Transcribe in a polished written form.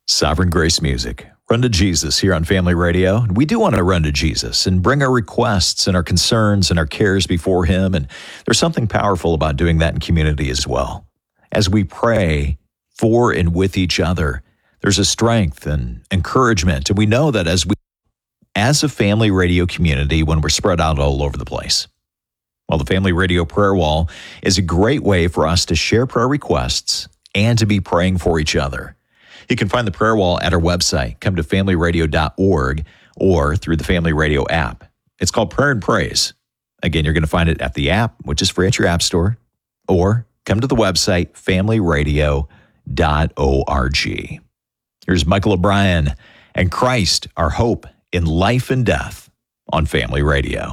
Sovereign Grace Music. Run to Jesus here on Family Radio. We do want to run to Jesus and bring our requests and our concerns and our cares before Him. And there's something powerful about doing that in community as well. As we pray for and with each other, there's a strength and encouragement. And we know that as a Family Radio community, when we're spread out all over the place, well, the Family Radio Prayer Wall is a great way for us to share prayer requests and to be praying for each other. You can find the prayer wall at our website. Come to familyradio.org or through the Family Radio app. It's called Prayer and Praise. Again, you're going to find it at the app, which is free at your app store, or come to the website, familyradio.org. Here's Michael O'Brien and Christ, our hope in life and death on Family Radio.